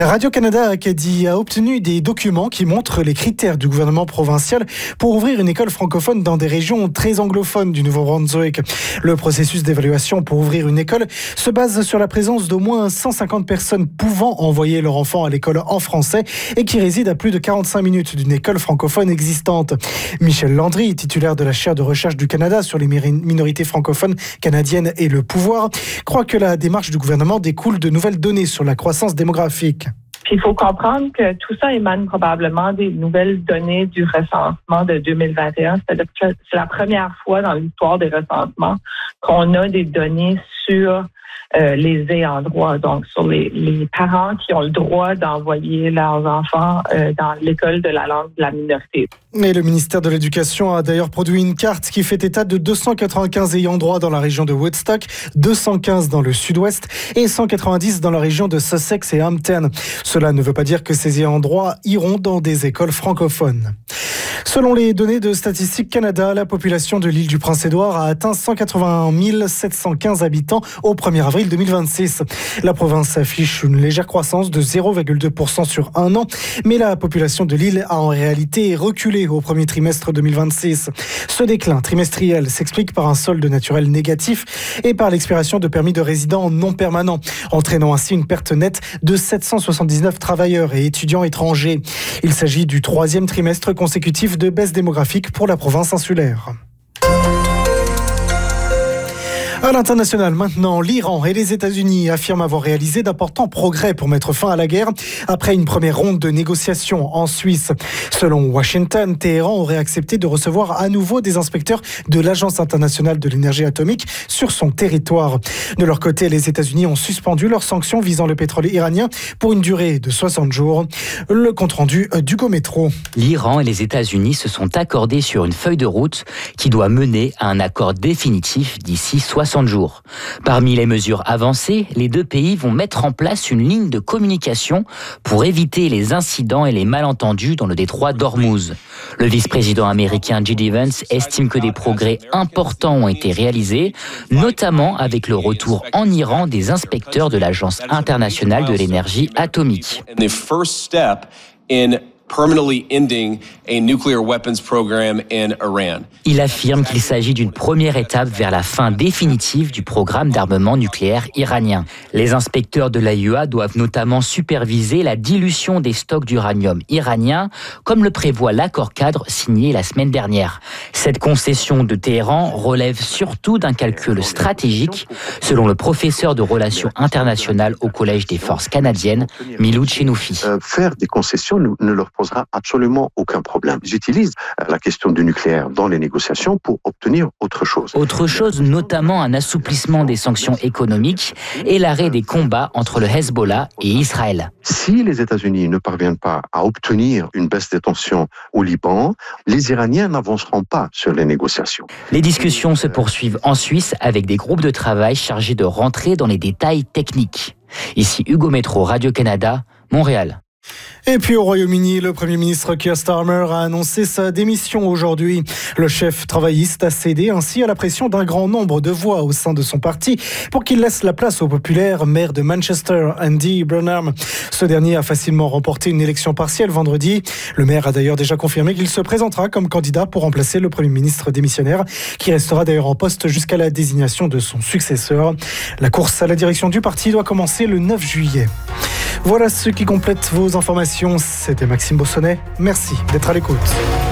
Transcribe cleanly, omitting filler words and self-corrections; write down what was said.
Radio-Canada Acadie a obtenu des documents qui montrent les critères du gouvernement provincial pour ouvrir une école francophone dans des régions très anglophones du Nouveau-Brunswick. Le processus d'évaluation pour ouvrir une école se base sur la présence d'au moins 150 personnes pouvant envoyer leur enfant à l'école en français et qui résident à plus de 45 minutes d'une école francophone existante. Michel Landry, titulaire de la chaire de recherche du Canada sur les minorités francophones canadiennes et le pouvoir, croit que la démarche du gouvernement découle de nouvelles données sur la croissance démographique. Puis il faut comprendre que tout ça émane probablement des nouvelles données du recensement de 2021. C'est-à-dire que c'est la première fois dans l'histoire des recensements qu'on a des données sur les ayants droit, donc sur les parents qui ont le droit d'envoyer leurs enfants dans l'école de la langue de la minorité. Et le ministère de l'Éducation a d'ailleurs produit une carte qui fait état de 295 ayants droit dans la région de Woodstock, 215 dans le sud-ouest et 190 dans la région de Sussex et Hampton. Cela ne veut pas dire que ces ayants droit iront dans des écoles francophones. Selon les données de Statistique Canada, la population de l'île du Prince-Édouard a atteint 181 715 habitants au 1er avril 2026. La province affiche une légère croissance de 0,2% sur un an, mais la population de l'île a en réalité reculé au premier trimestre 2026. Ce déclin trimestriel s'explique par un solde naturel négatif et par l'expiration de permis de résidents non permanents, entraînant ainsi une perte nette de 779 travailleurs et étudiants étrangers. Il s'agit du troisième trimestre consécutif de baisse démographique pour la province insulaire. À l'international maintenant, l'Iran et les États-Unis affirment avoir réalisé d'importants progrès pour mettre fin à la guerre après une première ronde de négociations en Suisse. Selon Washington, Téhéran aurait accepté de recevoir à nouveau des inspecteurs de l'Agence internationale de l'énergie atomique sur son territoire. De leur côté, les États-Unis ont suspendu leurs sanctions visant le pétrole iranien pour une durée de 60 jours. Le compte-rendu d'Hugo Métro. L'Iran et les États-Unis se sont accordés sur une feuille de route qui doit mener à un accord définitif d'ici 60 jours. Parmi les mesures avancées, les deux pays vont mettre en place une ligne de communication pour éviter les incidents et les malentendus dans le détroit d'Ormuz. Le vice-président américain J.D. Vance estime que des progrès importants ont été réalisés, notamment avec le retour en Iran des inspecteurs de l'Agence internationale de l'énergie atomique. Permanently ending a nuclear weapons program in Iran. Il affirme qu'il s'agit d'une première étape vers la fin définitive du programme d'armement nucléaire iranien. Les inspecteurs de l'AIEA doivent notamment superviser la dilution des stocks d'uranium iranien, comme le prévoit l'accord cadre signé la semaine dernière. Cette concession de Téhéran relève surtout d'un calcul stratégique, selon le professeur de relations internationales au Collège des forces canadiennes, Milou Chenoufi. Faire des concessions ne leur posera absolument aucun problème. Ils utilisent la question du nucléaire dans les négociations pour obtenir autre chose. Autre chose, notamment un assouplissement des sanctions économiques et l'arrêt des combats entre le Hezbollah et Israël. Si les États-Unis ne parviennent pas à obtenir une baisse des tensions au Liban, les Iraniens n'avanceront pas sur les négociations. Les discussions se poursuivent en Suisse avec des groupes de travail chargés de rentrer dans les détails techniques. Ici Hugo Métro, Radio-Canada, Montréal. Et puis au Royaume-Uni, le Premier ministre Keir Starmer a annoncé sa démission aujourd'hui. Le chef travailliste a cédé ainsi à la pression d'un grand nombre de voix au sein de son parti pour qu'il laisse la place au populaire maire de Manchester, Andy Burnham. Ce dernier a facilement remporté une élection partielle vendredi. Le maire a d'ailleurs déjà confirmé qu'il se présentera comme candidat pour remplacer le Premier ministre démissionnaire, qui restera d'ailleurs en poste jusqu'à la désignation de son successeur. La course à la direction du parti doit commencer le 9 juillet. Voilà ce qui complète vos informations. C'était Maxime Bossonnet. Merci d'être à l'écoute.